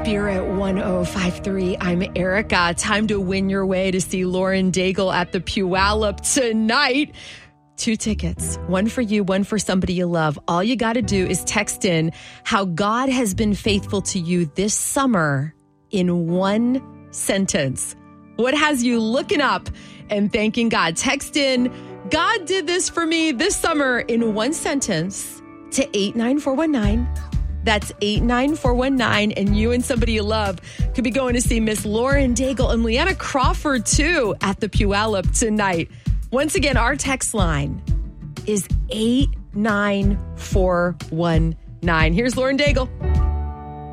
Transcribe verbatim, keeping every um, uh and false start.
Spirit one oh five point three. I'm Erica. Time to win your way to see Lauren Daigle at the Puyallup tonight. Two tickets, one for you, one for somebody you love. All you got to do is text in how God has been faithful to you this summer in one sentence. What has you looking up and thanking God? Text in, God did this for me this summer in one sentence to eight nine four one nine. That's eight nine four one nine, and you and somebody you love could be going to see Miss Lauren Daigle and Leanna Crawford, too, at the Puyallup tonight. Once again, our text line is eight nine four one nine. Here's Lauren Daigle.